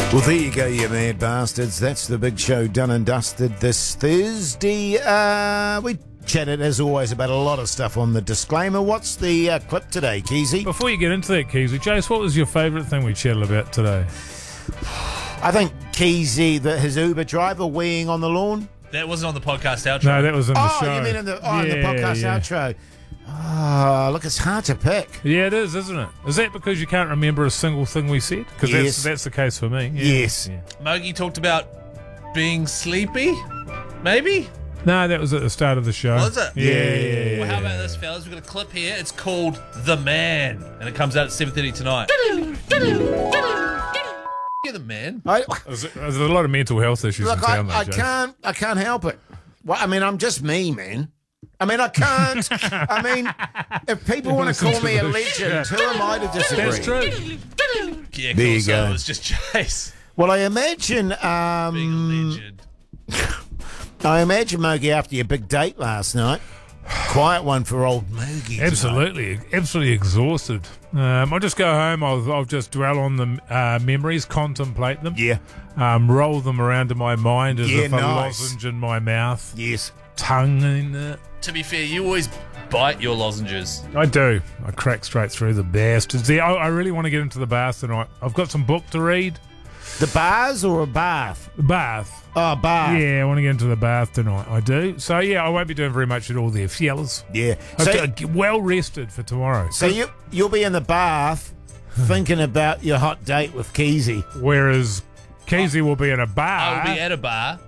Well, there you go, you mad bastards. That's the big show done and dusted this Thursday. We chatted, as always, about a lot of stuff on the disclaimer. What's the clip today, Keezy? Before you get into that, Keezy, Jace, what was your favourite thing we chatted about today? I think Keezy, his Uber driver, weeing on the lawn. That wasn't on the podcast outro. No, that was in the show. Oh, you mean in the podcast outro? Oh, look, it's hard to pick. Yeah, it is, isn't it? Is that because you can't remember a single thing we said? Because Yes. that's the case for me. Yeah. Yes. Yeah. Mogi talked about being sleepy, maybe? No, that was at the start of the show. Was it? Yeah. Well, how about this, fellas? We've got a clip here. It's called The Man, and it comes out at 7:30 tonight. You're the man. There's a lot of mental health issues in town, though, Jace. I can't help it. Well, I mean, I'm just me, man. I mean, I can't. I mean, if people want to call me a legend, who am I to disagree? That's true. Yeah, There cool. you So go. it was just Chase Well, I imagine. being a legend. I imagine Mogi after your big date last night. Quiet one for old Mogi. tonight. Absolutely exhausted. I'll just go home. I'll just dwell on the memories, contemplate them. Yeah. Roll them around in my mind as Yeah, if a nice. lozenge in my mouth. Yes. Tongue in it. To be fair, you always bite your lozenges. I do. I crack straight through the bastards. Yeah, I really want to get into the bath tonight. I've got some book to read. The bars or a bath? Bath. Oh, bath. Yeah, I want to get into the bath tonight. I do. So, yeah, I won't be doing very much at all there, fellas. Yeah. I've So, got well rested for tomorrow. so you'll be in the bath thinking about your hot date with Keezy. Whereas Keezy will be in a bar. I'll be at a bar,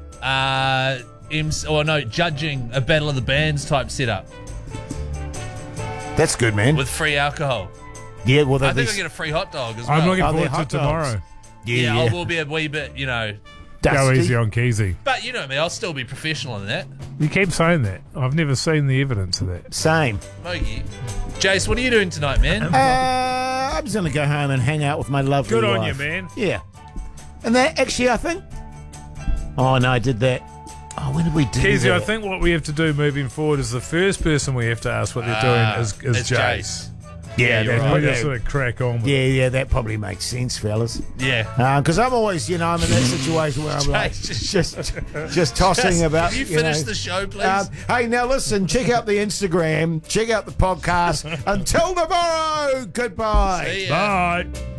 judging a Battle of the Bands type setup That's good, man. with free alcohol. Yeah, well, I think I'll get a free hot dog as well. I'm looking Are there forward to hot dogs? tomorrow. yeah, I will be a wee bit, Go Dusty. easy on Keezy. But you know me, I'll still be professional in that. You keep saying that. I've never seen the evidence of that. Same. Mogi. Jace, what are you doing tonight, man? I'm just going to go home and hang out with my lovely Good on wife. you, man. Yeah. And that, actually, I think... Oh, no, I did that. Oh, when did we do Keezy, that? I think what we have to do moving forward is the first person we have to ask what they're doing is it's Jace. Yeah, you're that, right. We that- just sort of crack on with it. yeah, that probably makes sense, fellas. Yeah. Because I'm always, I'm in that situation where I'm like, just tossing about. Can you finish the show, please? Hey, now listen, check out the Instagram, check out the podcast. Until tomorrow, goodbye. See ya. Bye.